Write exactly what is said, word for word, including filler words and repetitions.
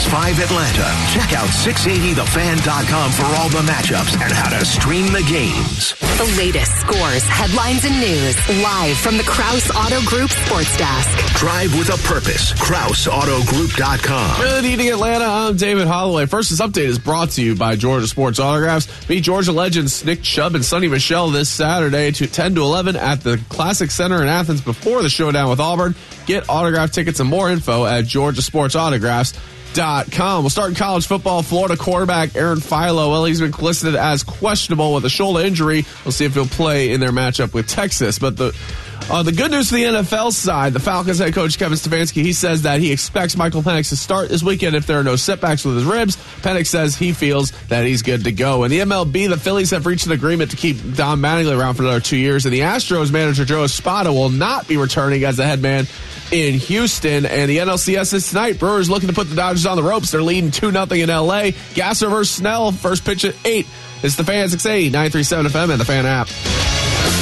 five Atlanta. Check out six eighty the fan dot com for all the matchups and how to stream the games. The latest scores, headlines, and news live from the Krause Auto Group Sports Desk. Drive with a purpose. Krause Auto Group dot com. Good evening, Atlanta. I'm David Holloway. First, this update is brought to you by Georgia Sports Autographs. Meet Georgia legends Nick Chubb and Sonny Michel this Saturday to ten to eleven at the Classic Center in Athens before the showdown with Auburn. Get autograph tickets and more info at Georgia Sports Autographs dot com. We'll start in college football. Florida quarterback Aaron Philo, well, he's been listed as questionable with a shoulder injury. We'll see if he'll play in their matchup with Texas. But the uh, the good news for the N F L side, the Falcons head coach Kevin Stefanski, he says that he expects Michael Penix to start this weekend if there are no setbacks with his ribs. Penix says he feels that he's good to go. In the M L B, the Phillies have reached an agreement to keep Don Mattingly around for another two years, and the Astros manager Joe Espada will not be returning as the head man in Houston. And the N L C S is tonight. Brewers looking to put the Dodgers on the ropes. They're leading two nothing in L A. Gasser versus Snell, first pitch at eight. It's the Fan, six eighty, nine thirty-seven F M, and the Fan app.